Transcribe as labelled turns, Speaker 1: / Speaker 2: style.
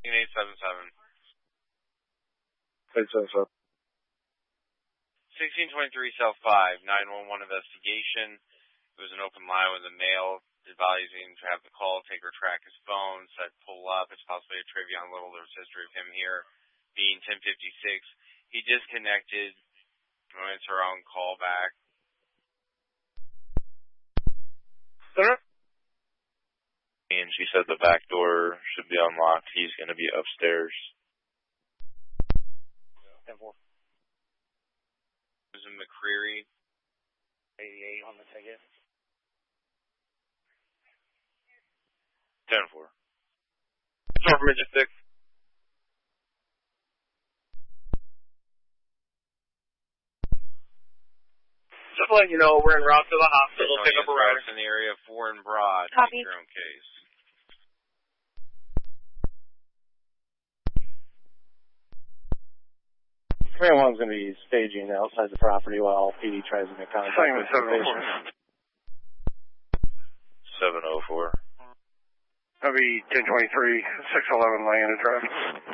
Speaker 1: 877.
Speaker 2: 877.
Speaker 1: 1623 South 5, 911 investigation. It was an open line with a male advising to have the call taker track his phone, said pull up. It's possibly a Travion Little. There's history of him here being 1056. He disconnected. It's her own call back.
Speaker 2: Sir?
Speaker 3: And she said the back door should be unlocked. He's going to be upstairs.
Speaker 2: 10-4.
Speaker 1: It was in McCreary.
Speaker 2: 88 on the ticket.
Speaker 3: 10-4.
Speaker 2: Start from Midget 6. Just letting you know, we're en route to the hospital. Pick up a rider.
Speaker 1: In the area of 4 and Broad.
Speaker 4: Copy.
Speaker 1: Make your own case.
Speaker 2: Command 1's going to be staging outside the property while PD tries to make contact with the patient.
Speaker 3: 704.
Speaker 2: That'll be 1023, 611 Landa Drive.